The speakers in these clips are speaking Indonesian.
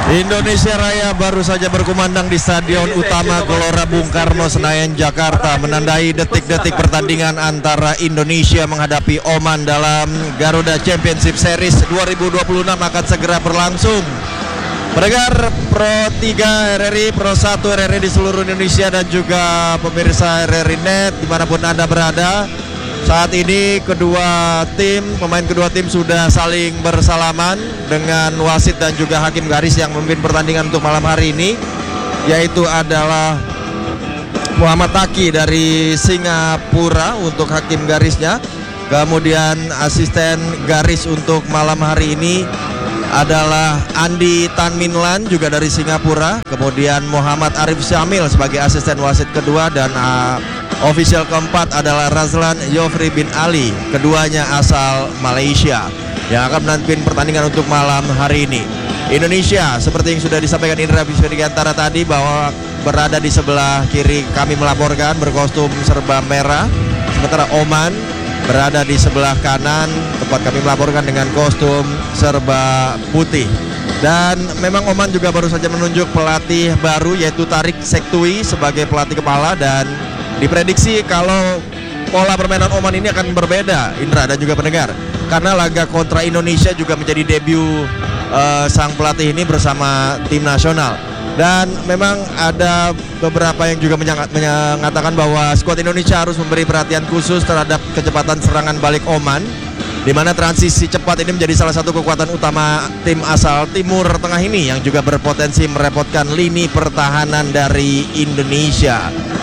Indonesia Raya baru saja berkumandang di Stadion Utama Gelora Bung Karno, Senayan, Jakarta, menandai detik-detik pertandingan antara Indonesia menghadapi Oman dalam Garuda Championship Series 2026 akan segera berlangsung. Pendengar Pro 3 RRI, Pro 1 RRI di seluruh Indonesia dan juga pemirsa RRI Net dimanapun Anda berada. Saat ini pemain kedua tim sudah saling bersalaman dengan wasit dan juga hakim garis yang memimpin pertandingan untuk malam hari ini, yaitu adalah Muhammad Taki dari Singapura untuk hakim garisnya. Kemudian asisten garis untuk malam hari ini adalah Andi Tanminlan juga dari Singapura. Kemudian Muhammad Arif Syamil sebagai asisten wasit kedua, dan official keempat adalah Razlan Yofri bin Ali, keduanya asal Malaysia, yang akan menampilkan pertandingan untuk malam hari ini. Indonesia, seperti yang sudah disampaikan Indra Biswediantara tadi, bahwa berada di sebelah kiri kami melaporkan berkostum serba merah, sementara Oman berada di sebelah kanan tempat kami melaporkan dengan kostum serba putih. Dan memang Oman juga baru saja menunjuk pelatih baru, yaitu Tarik Sektui sebagai pelatih kepala, dan diprediksi kalau pola permainan Oman ini akan berbeda, Indra dan juga pendengar, karena laga kontra Indonesia juga menjadi debut sang pelatih ini bersama tim nasional. Dan memang ada beberapa yang juga mengatakan bahwa skuad Indonesia harus memberi perhatian khusus terhadap kecepatan serangan balik Oman, di mana transisi cepat ini menjadi salah satu kekuatan utama tim asal Timur Tengah ini, yang juga berpotensi merepotkan lini pertahanan dari Indonesia.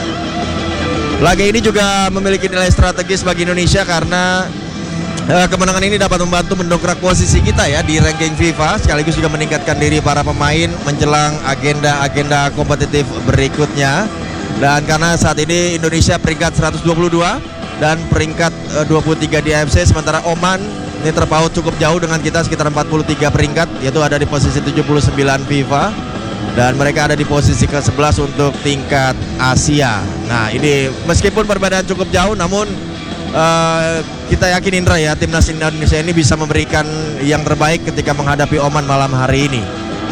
Laga ini juga memiliki nilai strategis bagi Indonesia karena kemenangan ini dapat membantu mendongkrak posisi kita ya di ranking FIFA, sekaligus juga meningkatkan diri para pemain menjelang agenda-agenda kompetitif berikutnya. Dan karena saat ini Indonesia peringkat 122 dan peringkat 23 di AFC, sementara Oman ini terpaut cukup jauh dengan kita, sekitar 43 peringkat, yaitu ada di posisi 79 FIFA, dan mereka ada di posisi ke-11 untuk tingkat Asia. Nah, ini meskipun perbedaan cukup jauh, namun kita yakin Indra ya, timnas Indonesia ini bisa memberikan yang terbaik ketika menghadapi Oman malam hari ini.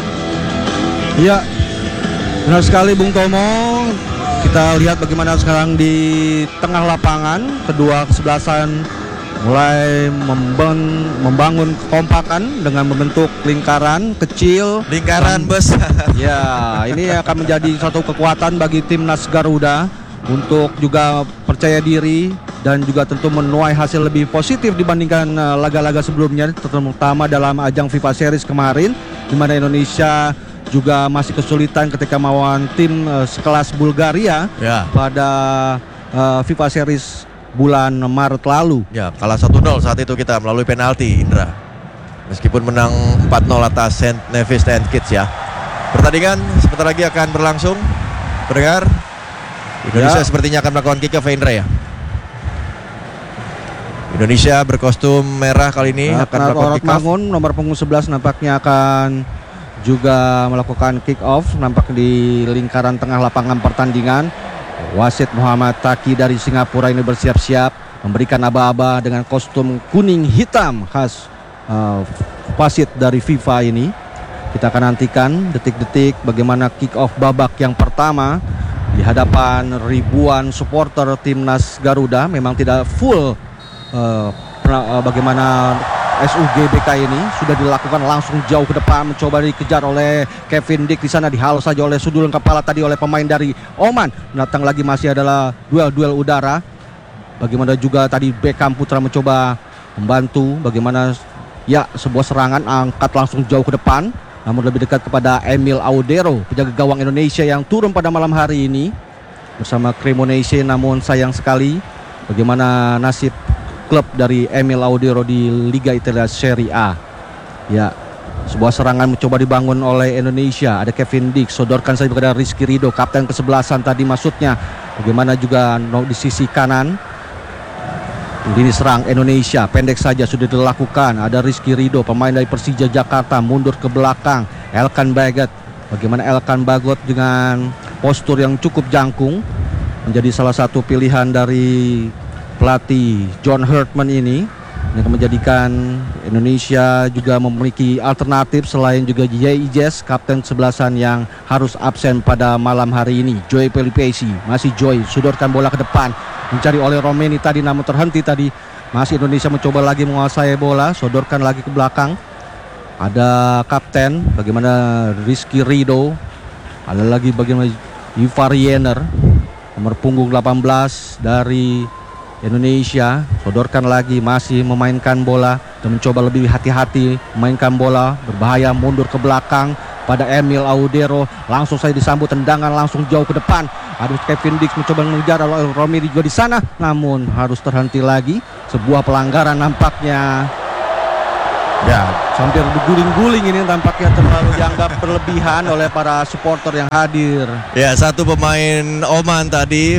Iya, benar sekali Bung Tomo. Kita lihat bagaimana sekarang di tengah lapangan kedua kesebelasan mulai membangun kekompakan dengan membentuk lingkaran kecil, lingkaran besar. Ya, ini akan menjadi satu kekuatan bagi timnas Garuda untuk juga percaya diri dan juga tentu menuai hasil lebih positif dibandingkan laga-laga sebelumnya, terutama dalam ajang FIFA Series kemarin, di mana Indonesia juga masih kesulitan ketika melawan tim sekelas Bulgaria pada FIFA Series bulan Maret lalu. Ya, kalah 1-0 saat itu kita melalui penalti, Indra. Meskipun menang 4-0 atas St. Nevis and Kitts ya. Pertandingan sebentar lagi akan berlangsung. Pendengar, Indonesia sepertinya akan melakukan kick off, Indra ya. Indonesia berkostum merah kali ini akan melakukan kick off. Nomor punggung 11 nampaknya akan juga melakukan kick off, nampak di lingkaran tengah lapangan pertandingan. Wasit Muhammad Taki dari Singapura ini bersiap-siap memberikan aba-aba dengan kostum kuning hitam khas wasit dari FIFA ini. Kita akan nantikan detik-detik bagaimana kick off babak yang pertama di hadapan ribuan supporter timnas Garuda. Memang tidak full bagaimana SUGBK ini sudah dilakukan langsung jauh ke depan, mencoba dikejar oleh Kevin Dick, di sana dihalau saja oleh sudulan kepala tadi oleh pemain dari Oman. Datang lagi masih adalah duel udara. Bagaimana juga tadi Beckham Putra mencoba membantu, bagaimana ya sebuah serangan angkat langsung jauh ke depan, namun lebih dekat kepada Emil Audero, penjaga gawang Indonesia yang turun pada malam hari ini bersama Cremonese. Namun sayang sekali bagaimana nasib klub dari Emil Audero di Liga Italia Serie A. Ya, sebuah serangan mencoba dibangun oleh Indonesia. Ada Kevin Dick, sodorkan saja kepada Rizky Ridho, kapten kesebelasan tadi maksudnya. Bagaimana juga di sisi kanan lini serang Indonesia pendek saja sudah dilakukan. Ada Rizky Ridho, pemain dari Persija Jakarta, mundur ke belakang. Elkan Bagot, bagaimana Elkan Bagot dengan postur yang cukup jangkung menjadi salah satu pilihan dari pelatih John Herdman ini. Ini akan menjadikan Indonesia juga memiliki alternatif selain juga Ijes, kapten sebelasan yang harus absen pada malam hari ini. Joy Pelipesi, masih Joy, sudutkan bola ke depan, mencari oleh Romeni tadi namun terhenti tadi. Masih Indonesia mencoba lagi menguasai bola, sodorkan lagi ke belakang. Ada kapten, bagaimana Rizky Ridho. Ada lagi bagaimana Ivar Yener, nomor punggung 18 dari Indonesia, sodorkan lagi, masih memainkan bola dan mencoba lebih hati-hati memainkan bola, berbahaya mundur ke belakang pada Emil Audero, langsung saya disambut tendangan langsung jauh ke depan. Aduh, Kevin Dix mencoba mengejar oleh Romeri juga di sana, namun harus terhenti lagi. Sebuah pelanggaran nampaknya. Ya, hampir berguling-guling ini tampaknya terlalu dianggap berlebihan oleh para supporter yang hadir. Ya, satu pemain Oman tadi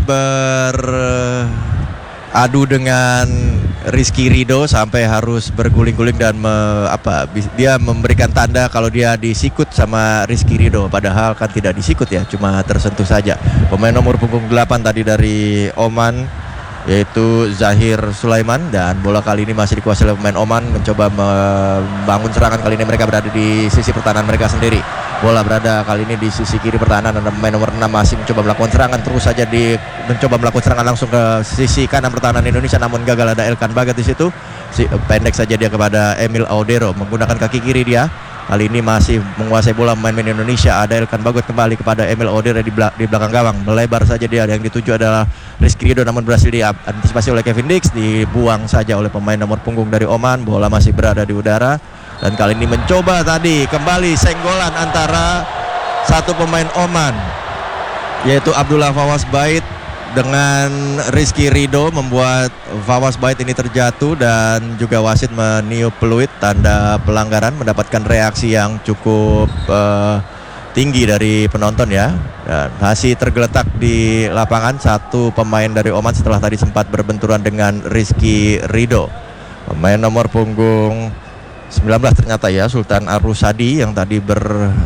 adu dengan Rizky Ridho sampai harus berguling-guling dan dia memberikan tanda kalau dia disikut sama Rizky Ridho, padahal kan tidak disikut ya, cuma tersentuh saja. Pemain nomor punggung 8 tadi dari Oman yaitu Zahir Sulaiman, dan bola kali ini masih dikuasai oleh pemain Oman, mencoba membangun serangan. Kali ini mereka berada di sisi pertahanan mereka sendiri. Bola berada kali ini di sisi kiri pertahanan, dan pemain nomor 6 masih mencoba melakukan serangan, terus saja mencoba melakukan serangan langsung ke sisi kanan pertahanan Indonesia, namun gagal. Ada Elkan Bagat di situ. Pendek saja dia kepada Emil Audero, menggunakan kaki kiri dia. Kali ini masih menguasai bola pemain Indonesia. Ada Elkan Bagot kembali kepada Emil Audero di belakang gawang. Melebar saja dia, yang dituju adalah Rizky Ridho, namun berhasil diantisipasi oleh Kevin Dix. Dibuang saja oleh pemain nomor punggung dari Oman. Bola masih berada di udara. Dan kali ini mencoba tadi kembali senggolan antara satu pemain Oman, yaitu Abdullah Fawaz Bait dengan Rizky Ridho, membuat Fawaz Bait ini terjatuh dan juga wasit meniup peluit tanda pelanggaran, mendapatkan reaksi yang cukup tinggi dari penonton ya. Dan masih tergeletak di lapangan satu pemain dari Oman setelah tadi sempat berbenturan dengan Rizky Ridho. Pemain nomor punggung 19 ternyata ya, Sultan Arusadi, yang tadi beradu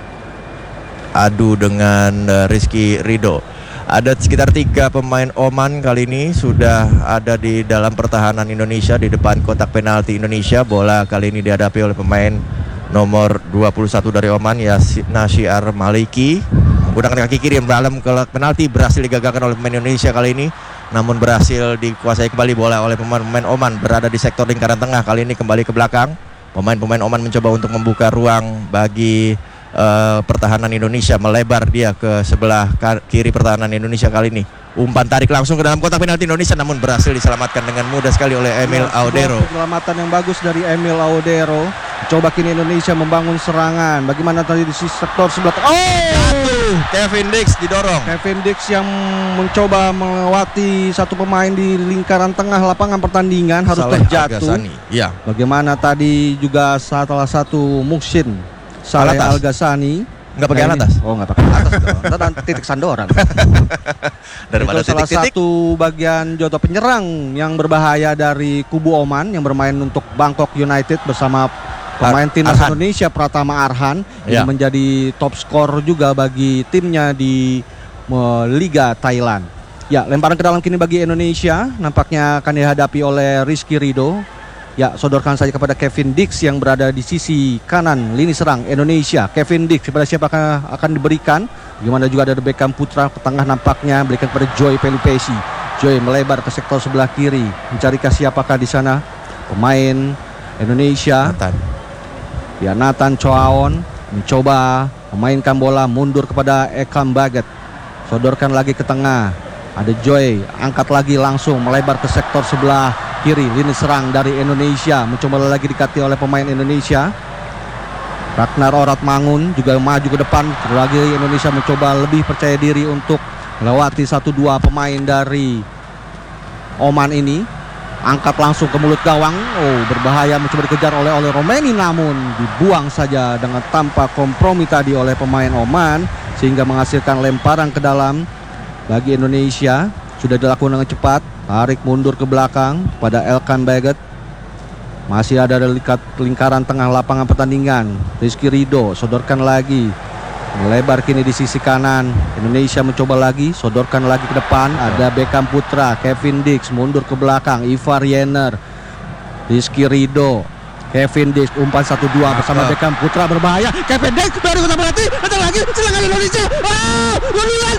dengan Rizky Ridho. Ada sekitar 3 pemain Oman kali ini sudah ada di dalam pertahanan Indonesia di depan kotak penalti Indonesia. Bola kali ini dihadapi oleh pemain nomor 21 dari Oman, Nasyiar Maliki, menggunakan kaki kiri yang dalam kotak penalti, berhasil digagalkan oleh pemain Indonesia kali ini, namun berhasil dikuasai kembali bola oleh pemain Oman. Berada di sektor lingkaran tengah, kali ini kembali ke belakang. Pemain-pemain Oman mencoba untuk membuka ruang bagi pertahanan Indonesia, melebar dia ke sebelah kiri pertahanan Indonesia. Kali ini umpan tarik langsung ke dalam kotak penalti Indonesia, namun berhasil diselamatkan dengan mudah sekali oleh Emil Audero. Penyelamatan yang bagus dari Emil Audero. Coba kini Indonesia membangun serangan. Bagaimana tadi di sisi sektor sebelah. Kevin Dix didorong. Kevin Dix yang mencoba melewati satu pemain di lingkaran tengah lapangan pertandingan harus terjatuh. Ya. Bagaimana tadi juga salah satu Muksin Saleh Al-Ghasani nggak pakai atas? Oh, nggak pakai atas dong. Dan titik sandoran. Daripada itu salah satu bagian jodoh penyerang yang berbahaya dari kubu Oman yang bermain untuk Bangkok United bersama pemain timnas Indonesia Pratama Arhan yang menjadi top skor juga bagi timnya di Liga Thailand. Ya, lemparan ke dalam kini bagi Indonesia, nampaknya akan dihadapi oleh Rizky Ridho. Ya, sodorkan saja kepada Kevin Dix yang berada di sisi kanan lini serang Indonesia. Kevin Dix kepada siapa akan diberikan? Gimana juga ada Beckham Putra ke tengah, nampaknya berikan kepada Joy Pelipesi. Joy melebar ke sektor sebelah kiri, mencari siapakah di sana pemain Indonesia. Nathan Choaon mencoba memainkan bola mundur kepada Ekam Bagat. Sodorkan lagi ke tengah. Ada Joy, angkat lagi langsung melebar ke sektor sebelah kiri lini serang dari Indonesia, mencoba lagi dikati oleh pemain Indonesia. Ragnar Oratmangun juga maju ke depan. Lagi Indonesia mencoba lebih percaya diri untuk melewati 1-2 pemain dari Oman ini. Angkat langsung ke mulut gawang. Berbahaya, mencoba dikejar oleh Romeni, namun dibuang saja dengan tanpa kompromi tadi oleh pemain Oman, sehingga menghasilkan lemparan ke dalam bagi Indonesia. Sudah dilakukan dengan cepat, tarik mundur ke belakang pada Elkan Bagat. Masih ada lingkaran tengah lapangan pertandingan. Rizky Ridho sodorkan lagi, melebar kini di sisi kanan. Indonesia mencoba lagi, sodorkan lagi ke depan. Ada Beckham Putra, Kevin Dix mundur ke belakang, Ivar Yener Rizky Ridho, Kevin Dix, umpan 1-2 bersama Beckham Putra berbahaya. Kevin Dix dari kota berarti, datang lagi serangan Indonesia. Duluan,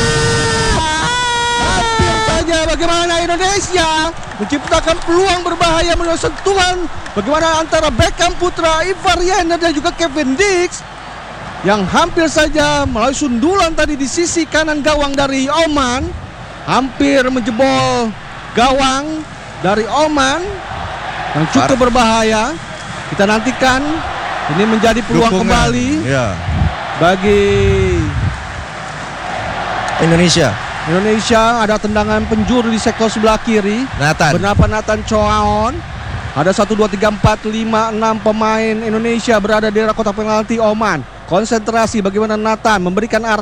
hampir saja bagaimana Indonesia menciptakan peluang berbahaya melalui sentuhan. Bagaimana antara Beckham Putra, Ivar Yener dan juga Kevin Dix yang hampir saja melalui sundulan tadi di sisi kanan gawang dari Oman, hampir menjebol gawang dari Oman yang cukup berbahaya. Kita nantikan ini menjadi peluang Dukungan, kembali ya, bagi Indonesia. Ada tendangan penjuru di sektor sebelah kiri. Nathan Choaon. Ada 1, 2, 3, 4, 5, 6 pemain Indonesia berada di daerah kotak penalti Oman. Konsentrasi bagaimana Nathan memberikan arah